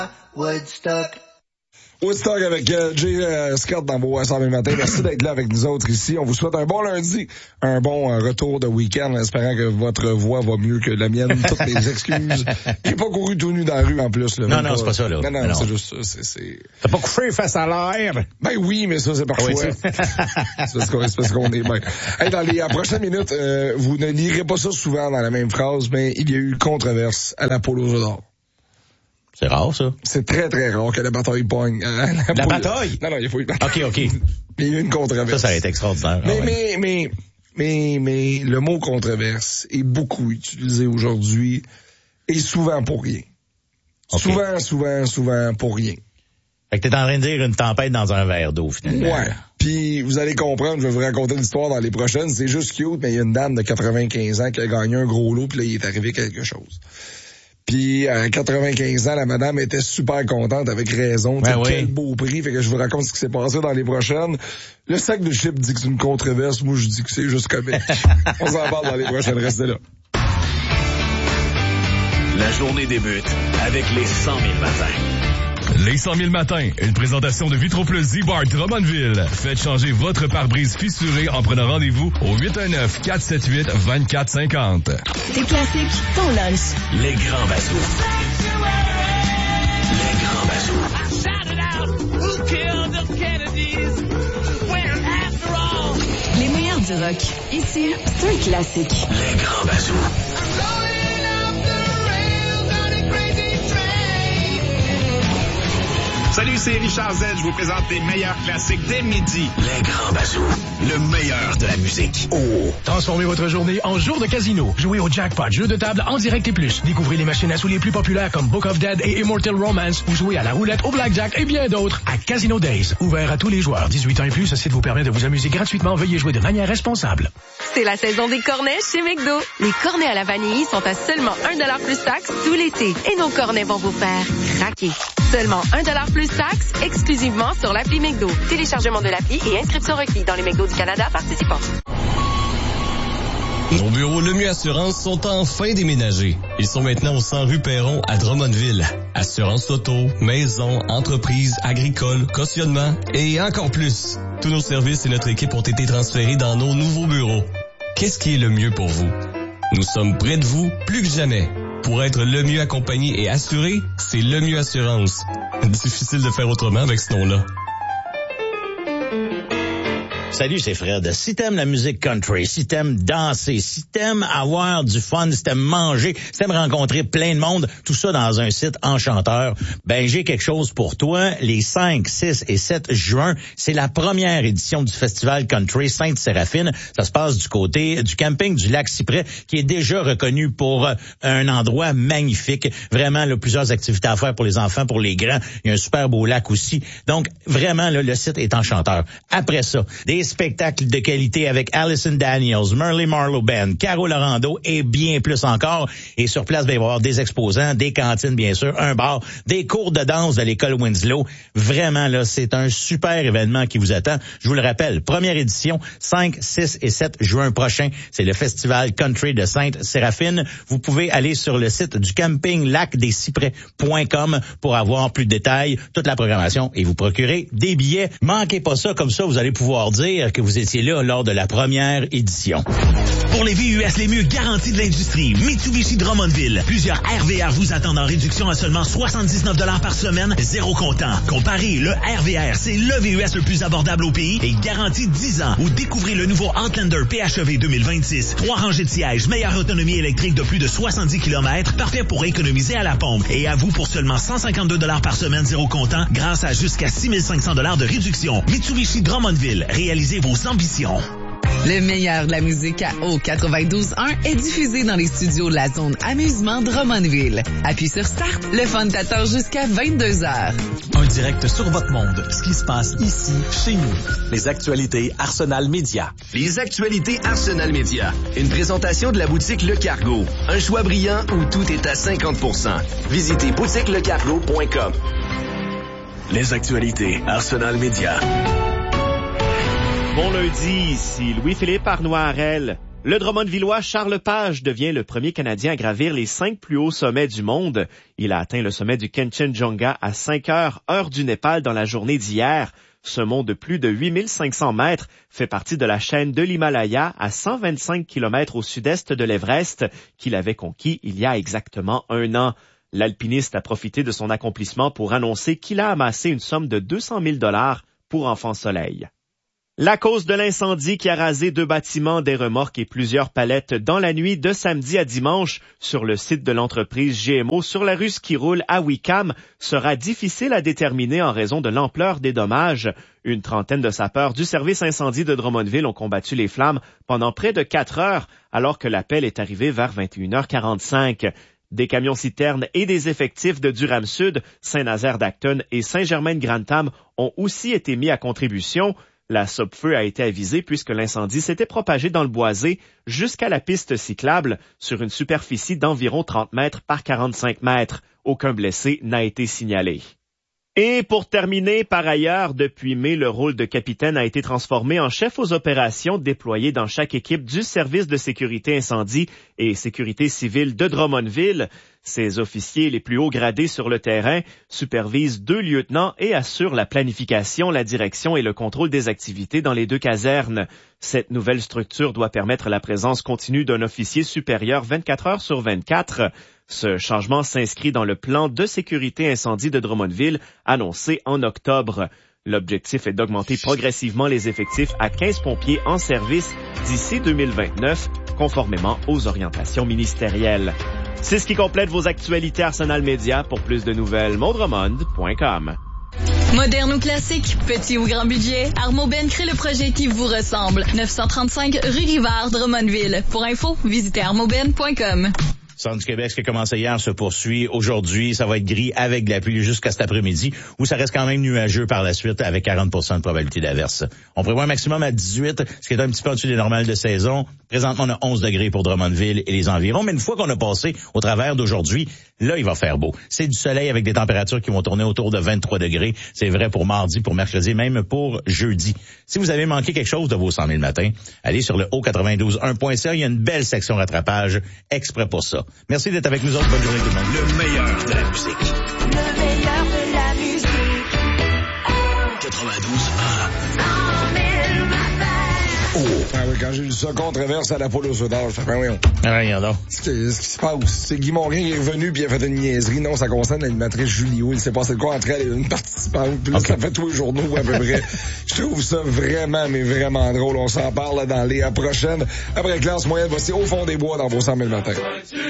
Woodstock. Woodstock avec Jay Scott dans vos ensemble matin. Merci d'être là avec nous autres ici. On vous souhaite un bon lundi, un bon retour de week-end, en espérant que votre voix va mieux que la mienne. Toutes mes excuses. J'ai pas couru tout nu dans la rue en plus. Là, non, c'est pas ça. Là. Non, c'est juste ça. C'est... T'as pas couché face à l'air? Ben oui, mais ça, c'est par choix. C'est parce qu'on est bien. Hey, dans les prochaines minutes, vous ne lirez pas ça souvent dans la même phrase, mais il y a eu une controverse à la Polo d'or. C'est rare, ça. C'est très, très rare que la bataille pogne. La bataille? Non, il faut une bataille. OK. Mais il y a eu une controverse. Ça a été extraordinaire. Mais le mot controverse est beaucoup utilisé aujourd'hui et souvent pour rien. Okay. Souvent pour rien. Fait que t'es en train de dire une tempête dans un verre d'eau, finalement. Ouais. Puis vous allez comprendre, je vais vous raconter l'histoire dans les prochaines. C'est juste cute, mais il y a une dame de 95 ans qui a gagné un gros lot, puis là, il est arrivé quelque chose. Puis à 95 ans, la madame était super contente, avec raison. Quel beau prix. Fait que je vous raconte ce qui s'est passé dans les prochaines. Le sac de chips dit que c'est une controverse. Moi, je dis que c'est juste comique. On s'en parle dans les prochaines. Restez là. La journée débute avec les 100 000 matins. Les 100 000 matins, une présentation de Vitroplus Z-Bar Drummondville. Faites changer votre pare-brise fissuré en prenant rendez-vous au 819-478-2450. Des classiques, ton lunch. Les grands bazous. Les grands bazous. Les meilleurs du rock. Ici, c'est un classique. Les grands bazous. Salut, c'est Richard Z. Je vous présente les meilleurs classiques dès midi. Les grands bazous. Le meilleur de la musique. Oh! Transformez votre journée en jour de casino. Jouez au jackpot, jeu de table en direct et plus. Découvrez les machines à sous les plus populaires comme Book of Dead et Immortal Romance ou jouez à la roulette, au blackjack et bien d'autres à Casino Days. Ouvert à tous les joueurs. 18 ans et plus, ce site vous permet de vous amuser gratuitement. Veuillez jouer de manière responsable. C'est la saison des cornets chez McDo. Les cornets à la vanille sont à seulement 1$ plus taxe tout l'été. Et nos cornets vont vous faire craquer. Seulement 1$ plus taxe, exclusivement sur l'appli McDo. Téléchargement de l'appli et inscription requis dans les McDo du Canada participants. Nos bureaux Lemieux Assurance sont enfin déménagés. Ils sont maintenant au 100 rue Perron à Drummondville. Assurance auto, maison, entreprise, agricole, cautionnement et encore plus. Tous nos services et notre équipe ont été transférés dans nos nouveaux bureaux. Qu'est-ce qui est le mieux pour vous? Nous sommes près de vous plus que jamais. Pour être le mieux accompagné et assuré, c'est Lemieux Assurance. Difficile de faire autrement avec ce nom-là. Salut, c'est Fred. Si t'aimes la musique country, si t'aimes danser, si t'aimes avoir du fun, si t'aimes manger, si t'aimes rencontrer plein de monde, tout ça dans un site enchanteur, ben j'ai quelque chose pour toi. Les 5, 6 et 7 juin, c'est la première édition du Festival Country Sainte-Séraphine. Ça se passe du côté du camping du lac Cyprès, qui est déjà reconnu pour un endroit magnifique. Vraiment, là, plusieurs activités à faire pour les enfants, pour les grands. Il y a un super beau lac aussi. Donc, vraiment, là, le site est enchanteur. Après ça, des spectacles de qualité avec Allison Daniels, Merle Marlowe Band, Caro Lorando et bien plus encore. Et sur place, il va y avoir des exposants, des cantines, bien sûr, un bar, des cours de danse de l'école Winslow. Vraiment, là, c'est un super événement qui vous attend. Je vous le rappelle, première édition, 5, 6 et 7 juin prochain. C'est le Festival Country de Sainte-Séraphine. Vous pouvez aller sur le site du camping lacdescyprès.com pour avoir plus de détails, toute la programmation et vous procurer des billets. Manquez pas ça, comme ça, vous allez pouvoir dire que vous étiez là lors de la première édition. Pour les VUS les mieux garantis de l'industrie, Mitsubishi Drummondville. Plusieurs RVR vous attendent en réduction à seulement 79$ par semaine, zéro comptant. Comparez, le RVR, c'est le VUS le plus abordable au pays et garanti 10 ans. Ou découvrez le nouveau Outlander PHEV 2026. 3 rangées de sièges, meilleure autonomie électrique de plus de 70 km, parfait pour économiser à la pompe. Et à vous pour seulement 152$ par semaine, zéro comptant, grâce à jusqu'à 6500$ de réduction. Mitsubishi Drummondville, réalisez vos ambitions. Le meilleur de la musique à O92.1 est diffusé dans les studios de la zone amusement Drummondville. Appuie sur Start, le fun t'attend jusqu'à 22h. Un direct sur votre monde. Ce qui se passe ici, chez nous. Les actualités Arsenal Média. Les actualités Arsenal Média. Une présentation de la boutique Le Cargo. Un choix brillant où tout est à 50%. Visitez boutiquelecargo.com. Les actualités Arsenal Média. Bon lundi, ici Louis-Philippe Arnoirel. Le Drummondvillois Charles Page devient le premier Canadien à gravir les 5 plus hauts sommets du monde. Il a atteint le sommet du Kanchenjunga à 5 heures, heure du Népal, dans la journée d'hier. Ce mont de plus de 8500 mètres fait partie de la chaîne de l'Himalaya à 125 km au sud-est de l'Everest, qu'il avait conquis il y a exactement 1 an. L'alpiniste a profité de son accomplissement pour annoncer qu'il a amassé une somme de 200 000 $ pour Enfant Soleil. La cause de l'incendie qui a rasé 2 bâtiments, des remorques et plusieurs palettes dans la nuit de samedi à dimanche sur le site de l'entreprise GMO sur la rue Skiroule à Wickham sera difficile à déterminer en raison de l'ampleur des dommages. Une trentaine de sapeurs du service incendie de Drummondville ont combattu les flammes pendant près de 4 heures alors que l'appel est arrivé vers 21h45. Des camions-citernes et des effectifs de Durham Sud, Saint-Nazaire-d'Acton et Saint-Germain-de-Grantham ont aussi été mis à contribution. La Sopfeu a été avisée puisque l'incendie s'était propagé dans le boisé jusqu'à la piste cyclable sur une superficie d'environ 30 mètres par 45 mètres. Aucun blessé n'a été signalé. Et pour terminer, par ailleurs, depuis mai, le rôle de capitaine a été transformé en chef aux opérations déployé dans chaque équipe du service de sécurité incendie et sécurité civile de Drummondville. Ces officiers les plus hauts gradés sur le terrain supervisent 2 lieutenants et assurent la planification, la direction et le contrôle des activités dans les 2 casernes. Cette nouvelle structure doit permettre la présence continue d'un officier supérieur 24 heures sur 24. Ce changement s'inscrit dans le plan de sécurité incendie de Drummondville annoncé en octobre. L'objectif est d'augmenter progressivement les effectifs à 15 pompiers en service d'ici 2029, conformément aux orientations ministérielles. C'est ce qui complète vos actualités Arsenal Média. Pour plus de nouvelles, mondremond.com. Moderne ou classique, petit ou grand budget, Armo Ben crée le projet qui vous ressemble. 935 rue Rivard, Drummondville. Pour info, visitez armoben.com. Centre du Québec, ce qui a commencé hier se poursuit. Aujourd'hui, ça va être gris avec de la pluie jusqu'à cet après-midi, où ça reste quand même nuageux par la suite avec 40% de probabilité d'averse. On prévoit un maximum à 18, ce qui est un petit peu au-dessus des normales de saison. Présentement, on a 11 degrés pour Drummondville et les environs, mais une fois qu'on a passé au travers d'aujourd'hui, là, il va faire beau. C'est du soleil avec des températures qui vont tourner autour de 23 degrés. C'est vrai pour mardi, pour mercredi, même pour jeudi. Si vous avez manqué quelque chose de vos 100 000 matins, allez sur le haut921.ca. Il y a une belle section rattrapage exprès pour ça. Merci d'être avec nous autres. Bonne journée tout le monde. Le meilleur de la musique. Le meilleur de la musique. 92.1. Oh. Ah oui, quand j'ai lu ça, controverse à la poule au soda, je fais ben voyons. Ce qui se passe, c'est Guy Mongrain qui est revenu puis il a fait une niaiserie. Non, ça concerne l'animatrice Julio. Il s'est passé de quoi entre elle et une participante. Puis là, ça fait tous les journaux à peu près. Je trouve ça vraiment, mais vraiment drôle. On s'en parle là, dans les prochaines. Après classe moyenne, voici Au fond des bois dans vos 100 000 matins.